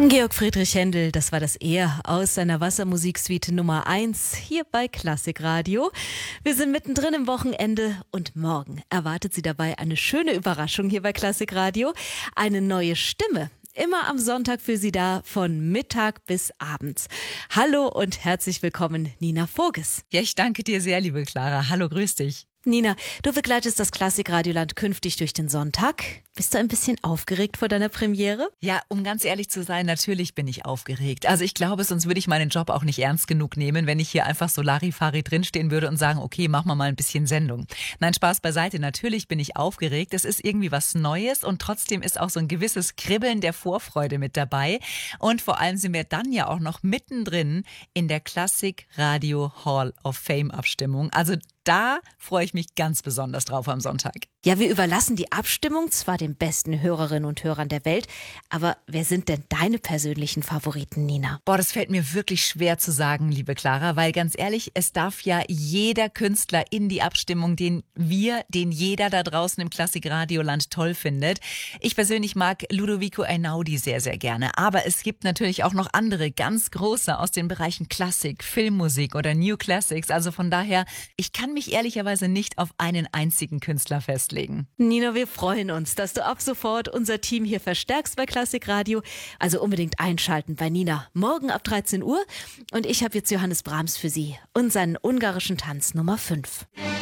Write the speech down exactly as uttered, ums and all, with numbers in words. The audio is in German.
Georg Friedrich Händel, das war das Er aus seiner Wassermusiksuite Nummer eins hier bei Klassikradio. Wir sind mittendrin im Wochenende und morgen erwartet Sie dabei eine schöne Überraschung hier bei Klassikradio. Eine neue Stimme. Immer am Sonntag für Sie da, von Mittag bis abends. Hallo und herzlich willkommen, Nina Voges. Ja, ich danke dir sehr, liebe Clara. Hallo, grüß dich. Nina, du begleitest das Klassikradioland künftig durch den Sonntag. Bist du ein bisschen aufgeregt vor deiner Premiere? Ja, um ganz ehrlich zu sein, natürlich bin ich aufgeregt. Also ich glaube, sonst würde ich meinen Job auch nicht ernst genug nehmen, wenn ich hier einfach so Larifari drinstehen würde und sagen, okay, machen wir mal ein bisschen Sendung. Nein, Spaß beiseite, natürlich bin ich aufgeregt. Es ist irgendwie was Neues und trotzdem ist auch so ein gewisses Kribbeln der Vorfreude mit dabei. Und vor allem sind wir dann ja auch noch mittendrin in der Klassikradio Hall of Fame Abstimmung. Also da freue ich mich ganz besonders drauf am Sonntag. Ja, wir überlassen die Abstimmung zwar den besten Hörerinnen und Hörern der Welt, aber wer sind denn deine persönlichen Favoriten, Nina? Boah, das fällt mir wirklich schwer zu sagen, liebe Clara, weil ganz ehrlich, es darf ja jeder Künstler in die Abstimmung, den wir, den jeder da draußen im Klassikradioland toll findet. Ich persönlich mag Ludovico Einaudi sehr, sehr gerne, aber es gibt natürlich auch noch andere ganz große aus den Bereichen Klassik, Filmmusik oder New Classics, also von daher, ich kann mich ehrlicherweise nicht auf einen einzigen Künstler festlegen. Nina, wir freuen uns, dass du ab sofort unser Team hier verstärkst bei Klassikradio. Also unbedingt einschalten bei Nina. Morgen ab dreizehn Uhr. Und ich habe jetzt Johannes Brahms für Sie und seinen ungarischen Tanz Nummer fünf.